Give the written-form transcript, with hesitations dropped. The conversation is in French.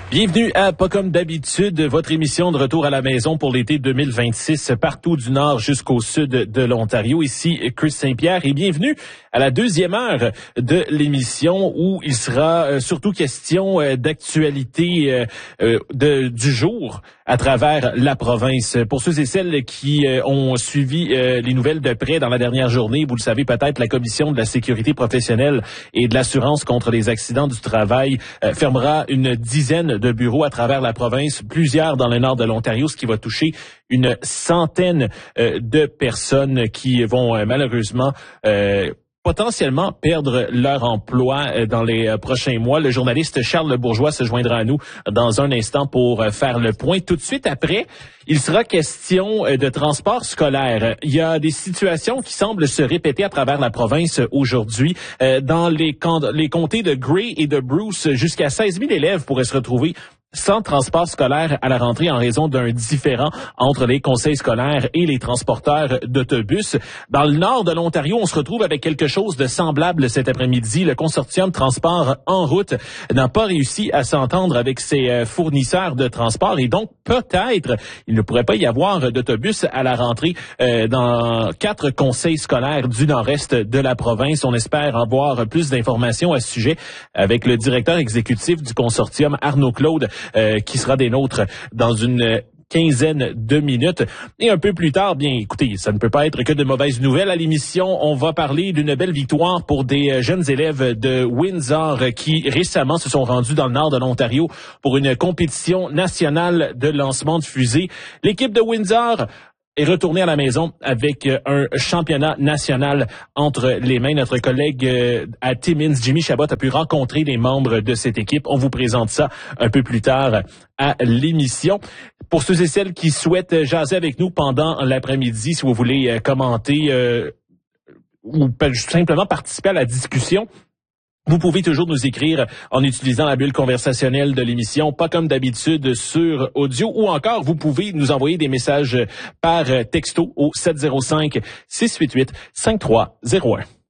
Bienvenue à Pas comme d'habitude, votre émission de retour à la maison pour l'été 2026, partout du nord jusqu'au sud de l'Ontario. Ici Chris Saint-Pierre et bienvenue à la deuxième heure de l'émission où il sera surtout question d'actualité du jour à travers la province. Pour ceux et celles qui ont suivi les nouvelles de près dans la dernière journée, vous le savez peut-être, la Commission de la sécurité professionnelle et de l'assurance contre les accidents du travail fermera une dizaine de bureaux à travers la province, plusieurs dans le nord de l'Ontario, ce qui va toucher une centaine de personnes qui vont malheureusement potentiellement perdre leur emploi dans les prochains mois. Le journaliste Charles Bourgeois se joindra à nous dans un instant pour faire le point. Tout de suite après, il sera question de transport scolaire. Il y a des situations qui semblent se répéter à travers la province aujourd'hui. Dans les comtés de Grey et de Bruce, jusqu'à 16 000 élèves pourraient se retrouver sans transport scolaire à la rentrée en raison d'un différend entre les conseils scolaires et les transporteurs d'autobus. Dans le nord de l'Ontario, on se retrouve avec quelque chose de semblable cet après-midi. Le consortium Transport en route n'a pas réussi à s'entendre avec ses fournisseurs de transport et donc peut-être il ne pourrait pas y avoir d'autobus à la rentrée dans 4 conseils scolaires du nord-est de la province. On espère avoir plus d'informations à ce sujet avec le directeur exécutif du consortium, Arnaud Claude, qui sera des nôtres dans une quinzaine de minutes. Et un peu plus tard, bien écoutez, ça ne peut pas être que de mauvaises nouvelles à l'émission. On va parler d'une belle victoire pour des jeunes élèves de Windsor qui récemment se sont rendus dans le nord de l'Ontario pour une compétition nationale de lancement de fusée. L'équipe de Windsor est retourné à la maison avec un championnat national entre les mains. Notre collègue à Timmins, Jimmy Chabot, a pu rencontrer les membres de cette équipe. On vous présente ça un peu plus tard à l'émission. Pour ceux et celles qui souhaitent jaser avec nous pendant l'après-midi, si vous voulez commenter ou simplement participer à la discussion, vous pouvez toujours nous écrire en utilisant la bulle conversationnelle de l'émission, pas comme d'habitude sur audio, ou encore vous pouvez nous envoyer des messages par texto au 705-688-5301.